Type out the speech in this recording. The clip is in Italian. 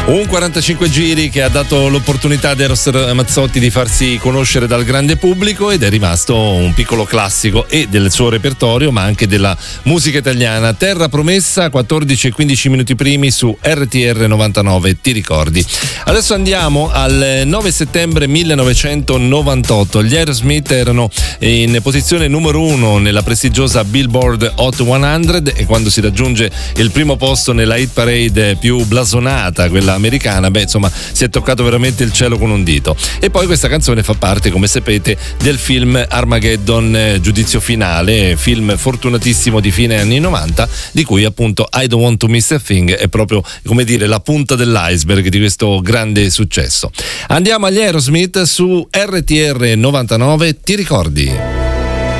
Un 45 giri che ha dato l'opportunità ad Eros Ramazzotti di farsi conoscere dal grande pubblico ed è rimasto un piccolo classico e del suo repertorio ma anche della musica italiana. Terra promessa, 14 e 15 minuti primi su RTR 99, ti ricordi? Adesso andiamo al 9 settembre 1998. Gli Aerosmith erano in posizione numero 1 nella prestigiosa Billboard Hot 100 e quando si raggiunge il primo posto nella hit parade più blasonata, quella americana, insomma si è toccato veramente il cielo con un dito. E poi questa canzone fa parte, come sapete, del film Armageddon Giudizio finale, film fortunatissimo di fine anni 90, di cui appunto I Don't Want to Miss a Thing è proprio, come dire, la punta dell'iceberg di questo grande successo. Andiamo agli Aerosmith su RTR 99, ti ricordi?